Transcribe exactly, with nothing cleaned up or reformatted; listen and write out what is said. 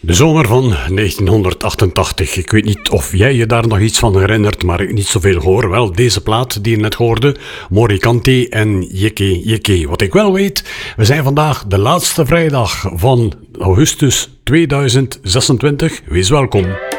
De zomer van negentienhonderdachtentachtig. Ik weet niet of jij je daar nog iets van herinnert, maar ik niet zoveel hoor. Wel, deze plaat die je net hoorde, Morikante en Yeke Yeke. Wat ik wel weet, we zijn vandaag de laatste vrijdag van augustus tweeduizend zesentwintig. Wees welkom.